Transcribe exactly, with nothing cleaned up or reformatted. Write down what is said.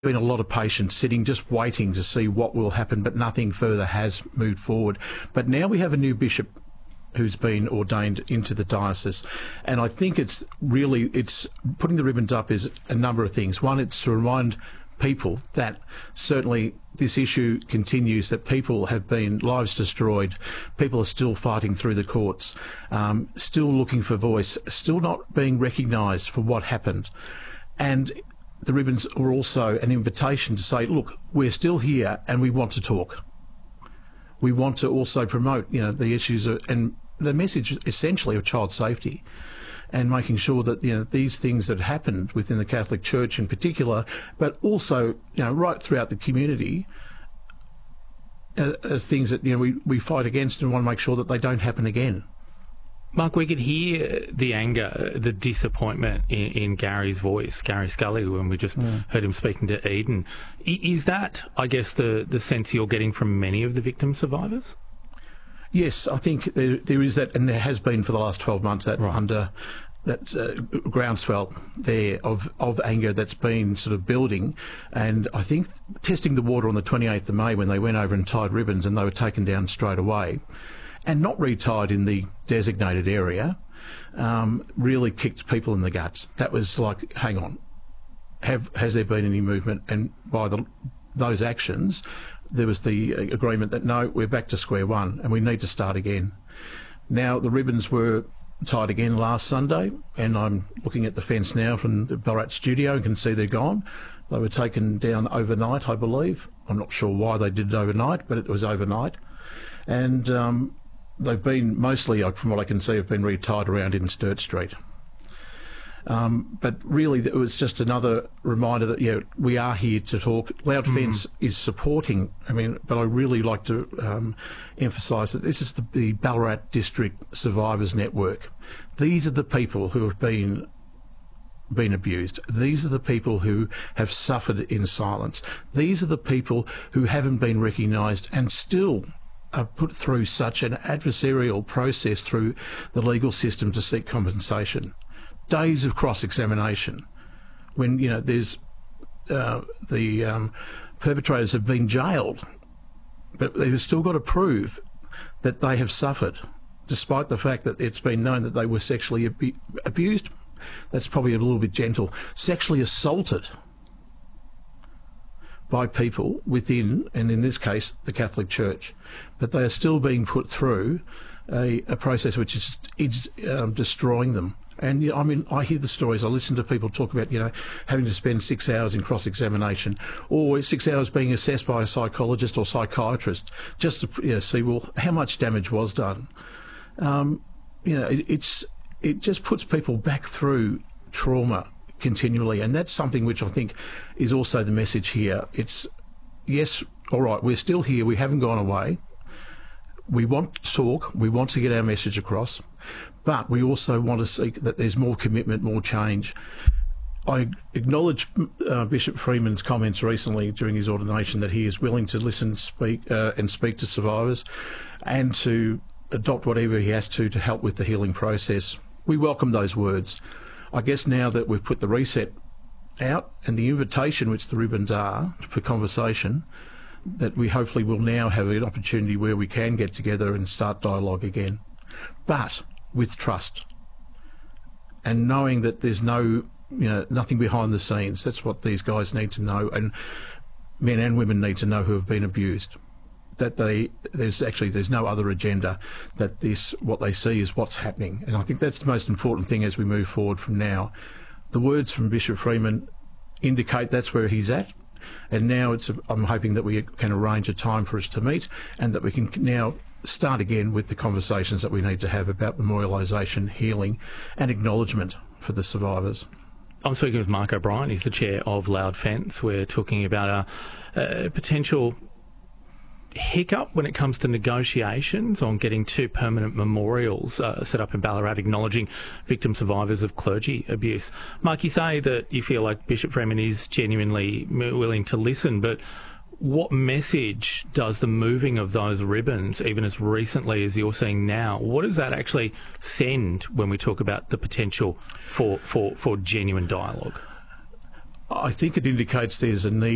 been a lot of patients sitting just waiting to see what will happen, but nothing further has moved forward. But now we have a new bishop who's been ordained into the diocese, and I think it's really, it's putting the ribbons up is a number of things. One, it's to remind people that certainly this issue continues, that people have been lives destroyed, people are still fighting through the courts, um, still looking for voice, still not being recognised for what happened. And the ribbons were also an invitation to say, look, we're still here and we want to talk. We want to also promote, you know, the issues of, and the message essentially of child safety, and making sure that, you know, these things that happened within the Catholic Church in particular, but also, you know, right throughout the community, are, are things that, you know, we, we fight against and want to make sure that they don't happen again. Mark, we could hear the anger, the disappointment in, in Gary's voice, Gary Scully, when we just mm. heard him speaking to Eden. Is that, I guess, the, the sense you're getting from many of the victim survivors? Yes, I think there, there is that, and there has been for the last twelve months, that right. under that uh, groundswell there of, of anger that's been sort of building. And I think testing the water on the twenty-eighth of May when they went over and tied ribbons and they were taken down straight away, and not retied in the designated area, um, really kicked people in the guts. That was like, hang on, have has there been any movement? And by the, those actions, there was the agreement that no, we're back to square one and we need to start again. Now, the ribbons were tied again last Sunday, and I'm looking at the fence now from the Ballarat studio and can see they're gone. They were taken down overnight, I believe. I'm not sure why they did it overnight, but it was overnight. And um, they've been mostly, from what I can see, have been retied around in Sturt Street. Um, but really, it was just another reminder that, you know, we are here to talk. Loud mm. Fence is supporting, I mean, but I really like to um, emphasise that this is the, the Ballarat District Survivors Network. These are the people who have been been abused. These are the people who have suffered in silence. These are the people who haven't been recognised and still are put through such an adversarial process through the legal system to seek compensation. Days of cross-examination when, you know, there's uh, the um, perpetrators have been jailed, but they've still got to prove that they have suffered, despite the fact that it's been known that they were sexually ab abused. That's probably a little bit gentle. Sexually assaulted by people within, and in this case, the Catholic Church. But they are still being put through a, a process which is, is um, destroying them. And, you know, I mean, I hear the stories, I listen to people talk about, you know, having to spend six hours in cross-examination, or six hours being assessed by a psychologist or psychiatrist just to, you know, see, well, how much damage was done. Um, you know, it, it's, it just puts people back through trauma continually, and that's something which I think is also the message here. It's, yes, all right, we're still here, we haven't gone away. We want to talk, we want to get our message across, but we also want to see that there's more commitment, more change. I acknowledge uh, Bishop Freeman's comments recently during his ordination that he is willing to listen, speak, uh, and speak to survivors, and to adopt whatever he has to to help with the healing process. We welcome those words. I guess now that we've put the reset out and the invitation, which the ribbons are, for conversation, that we hopefully will now have an opportunity where we can get together and start dialogue again, but with trust and knowing that there's no, you know, nothing behind the scenes. That's what these guys need to know, and men and women need to know who have been abused. That they, there's actually, there's no other agenda, that this, what they see is what's happening. And I think that's the most important thing as we move forward from now. The words from Bishop Freeman indicate that's where he's at. And now it's, I'm hoping that we can arrange a time for us to meet, and that we can now start again with the conversations that we need to have about memorialisation, healing and acknowledgement for the survivors. I'm speaking with Mark O'Brien. He's the chair of Loud Fence. We're talking about a, a potential hiccup when it comes to negotiations on getting two permanent memorials uh, set up in Ballarat acknowledging victim survivors of clergy abuse. Mark, you say that you feel like Bishop Freeman is genuinely willing to listen, but what message does the moving of those ribbons, even as recently as you're seeing now, what does that actually send when we talk about the potential for, for, for genuine dialogue? I think it indicates there's a need